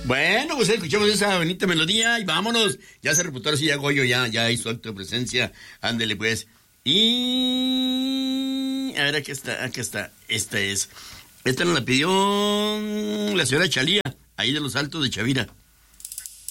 Bueno, pues escuchamos esa bonita melodía y vámonos. Ya se reputó, así ya Goyo ya hizo acto de presencia. Ándele pues. Y a ver, aquí está. Esta nos la pidió la señora Chalía, ahí de los Altos de Chavira.